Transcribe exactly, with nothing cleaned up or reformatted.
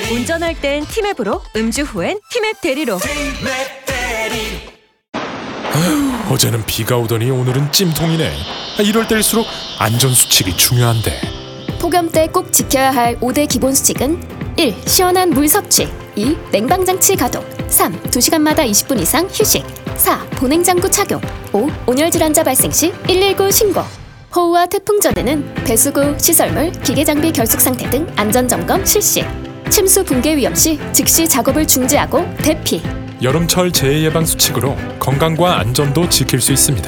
운전할 땐 티맵으로, 음주 후엔 티맵 대리로. 어제는 비가 오더니 오늘은 찜통이네. 이럴 때일수록 안전수칙이 중요한데. 폭염 때 꼭 지켜야 할 오 대 기본 수칙은 일. 시원한 물 섭취. 이. 냉방장치 가동. 삼. 두 시간마다 이십 분 이상 휴식. 사. 보냉장구 착용. 오. 온열 질환자 발생 시 일일구 신고. 호우와 태풍 전에는 배수구, 시설물, 기계장비 결속 상태 등 안전점검 실시. 침수 붕괴 위험 시 즉시 작업을 중지하고 대피. 여름철 재해 예방 수칙으로 건강과 안전도 지킬 수 있습니다.